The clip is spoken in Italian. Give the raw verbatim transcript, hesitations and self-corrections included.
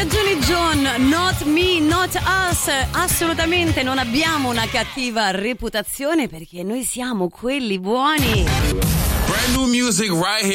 Johnny John, Not Me, Not Us. Assolutamente non abbiamo una cattiva reputazione perché noi siamo quelli buoni. Brand new music right here.